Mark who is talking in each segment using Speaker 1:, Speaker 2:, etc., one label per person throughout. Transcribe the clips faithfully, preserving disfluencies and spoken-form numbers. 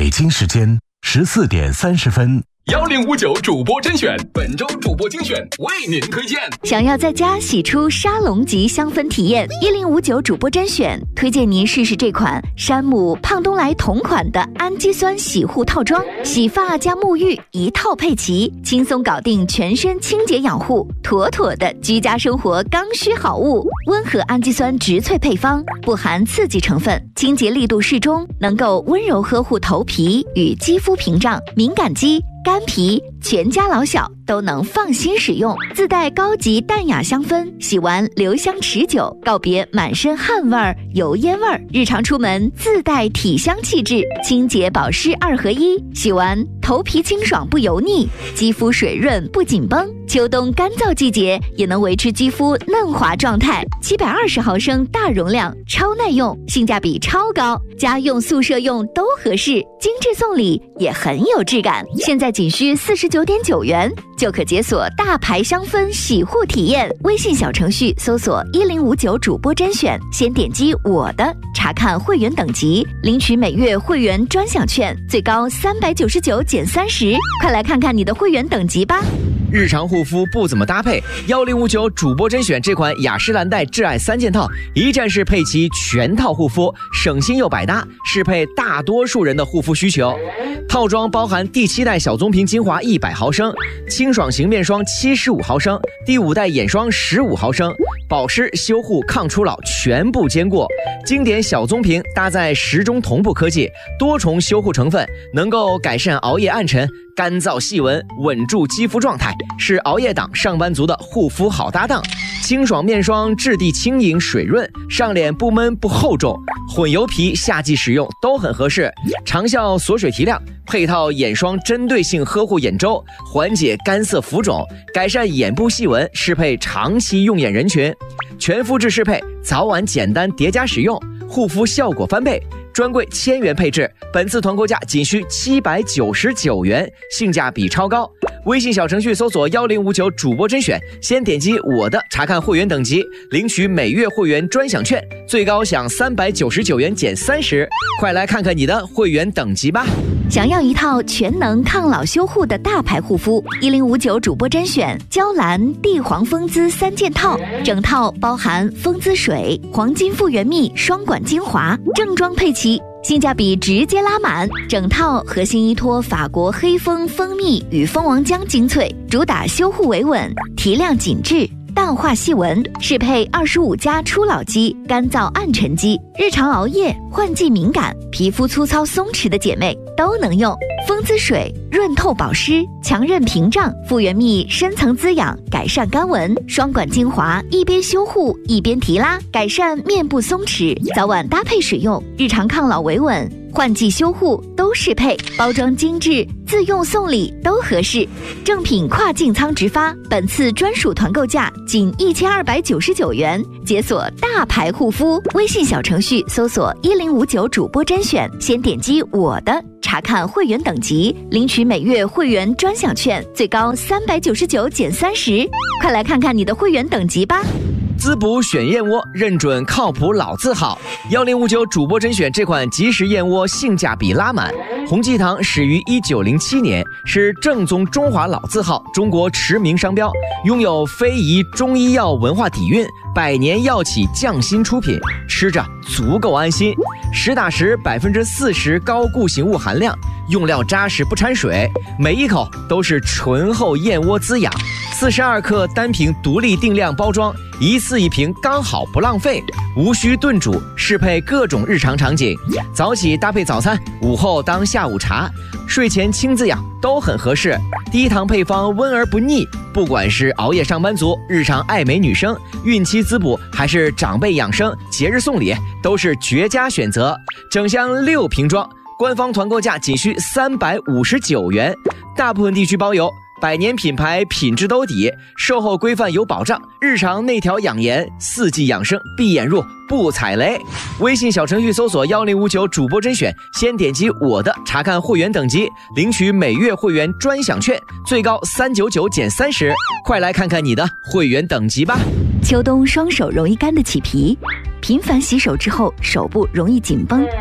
Speaker 1: 北京时间十四点三十分。
Speaker 2: 幺零五九主播甄选，本周主播精选为您推荐。
Speaker 3: 想要在家洗出沙龙级香氛体验，一零五九主播甄选推荐您试试这款山姆胖东来同款的氨基酸洗护套装，洗发加沐浴一套配齐，轻松搞定全身清洁养护，妥妥的居家生活刚需好物。温和氨基酸植萃配方，不含刺激成分，清洁力度适中，能够温柔呵护头皮与肌肤屏障，敏感肌、干皮，全家老小都能放心使用。自带高级淡雅香氛，洗完留香持久，告别满身汗味儿、油烟味儿。日常出门自带体香气质，清洁保湿二合一，洗完头皮清爽不油腻，肌肤水润不紧绷。秋冬干燥季节也能维持肌肤嫩滑状态。七百二十毫升大容量，超耐用，性价比超高，家用宿舍用都合适，精致送礼也很有质感。现在仅需四十九点九元就可解锁大牌香氛洗护体验。微信小程序搜索一零五九主播甄选，先点击我的查看会员等级，领取每月会员专享券，最高三百九十九减三十。快来看看你的会员等级吧。
Speaker 4: 日常护肤不怎么搭配，一零五九主播甄选这款雅诗兰黛挚爱三件套，一站式配齐全套护肤，省心又百搭，适配大多数人的护肤需求。套装包含第七代小棕瓶精华一百毫升，清爽型面霜七十五毫升，第五代眼霜十五毫升，保湿、修护、抗初老全部兼顾。经典小棕瓶搭载时钟同步科技，多重修护成分，能够改善熬夜暗沉、干燥细纹，稳住肌肤状态，是熬夜党上班族的护肤好搭档。清爽面霜质地轻盈水润，上脸不闷不厚重，混油皮夏季使用都很合适。长效锁水提亮，配套眼霜针对性呵护眼周，缓解干涩浮肿，改善眼部细纹，适配长期用眼人群。全肤质适配，早晚简单叠加使用，护肤效果翻倍。专柜千元配置，本次团购价仅需七百九十九元，性价比超高。微信小程序搜索一零五九主播甄选，先点击我的查看会员等级，领取每月会员专享券，最高享三百九十九元减三十。快来看看你的会员等级吧。
Speaker 3: 想要一套全能抗老修护的大牌护肤，一零五九主播甄选娇兰地黄蜂姿三件套，整套包含蜂姿水、黄金复原蜜双管精华，正装配齐，性价比直接拉满。整套核心依托法国黑蜂蜂蜜与蜂王浆精粹，主打修护维稳、提亮紧致、淡化细纹，适配二十五加初老肌、干燥暗沉肌、日常熬夜、换季敏感、皮肤粗糙松弛的姐妹都能用。蜂姿水润透保湿，强韧屏障；复原蜜深层滋养，改善干纹；双管精华一边修护一边提拉，改善面部松弛。早晚搭配使用，日常抗老维稳、换季修护都适配，包装精致，自用送礼都合适。正品跨境仓直发，本次专属团购价仅一千二百九十九元，解锁大牌护肤。微信小程序搜索一零五九主播甄选，先点击我的查看会员等级，领取每月会员专享券，最高三百九十九减三十。快来看看你的会员等级吧。
Speaker 4: 滋补选燕窝，认准靠谱老字号。一零五九主播甄选这款即食燕窝性价比拉满。洪记堂始于一九零七年，是正宗中华老字号，中国驰名商标，拥有非遗中医药文化底蕴，百年药企匠心出品，吃着足够安心。实打实百分之四十高固形物含量，用料扎实不掺水，每一口都是醇厚燕窝滋养。四十二克单瓶独立定量包装，一次一瓶刚好不浪费，无需炖煮，适配各种日常场景。早起搭配早餐，午后当下午茶，睡前轻滋养都很合适。低糖配方温而不腻，不管是熬夜上班族、日常爱美女生、孕期滋补，还是长辈养生、节日送礼，都是绝佳选择。整箱六瓶装，官方团购价仅需三百五十九元，大部分地区包邮。百年品牌，品质兜底，售后规范有保障，日常内调养颜，四季养生，闭眼入不踩雷。微信小程序搜索一零五九主播甄选，先点击我的查看会员等级，领取每月会员专享券，最高三百九十九减三十。快来看看你的会员等级吧。
Speaker 3: 秋冬双手容易干的起皮，频繁洗手之后手部容易紧绷，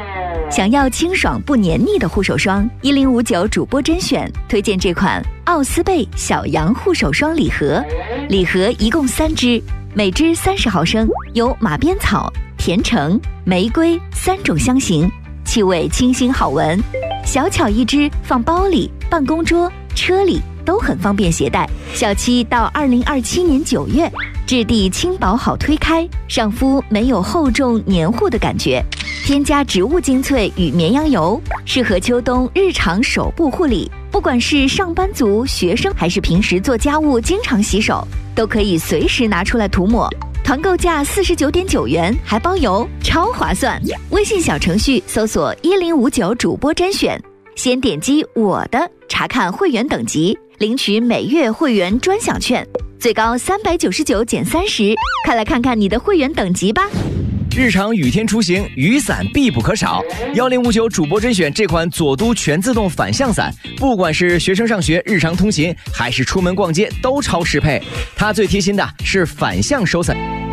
Speaker 3: 想要清爽不黏腻的护手霜，一零五九主播甄选推荐这款奥斯贝小羊护手霜礼盒，礼盒一共三支，每支三十毫升，有马鞭草、甜橙、玫瑰三种香型，气味清新好闻。小巧一支，放包里、办公桌、车里都很方便携带。小七到二零二七年九月，质地轻薄好推开，上肤没有厚重黏糊的感觉。添加植物精粹与绵羊油，适合秋冬日常手部护理。不管是上班族、学生，还是平时做家务经常洗手，都可以随时拿出来涂抹。团购价四十九点九元，还包邮，超划算！微信小程序搜索一零五九主播甄选，先点击我的查看会员等级，领取每月会员专享券，最高三百九十九减三十，快来看看你的会员等级吧。
Speaker 4: 日常雨天出行，雨伞必不可少。幺零五九主播甄选这款左都全自动反向伞，不管是学生上学、日常通勤，还是出门逛街，都超适配。它最贴心的是反向收伞。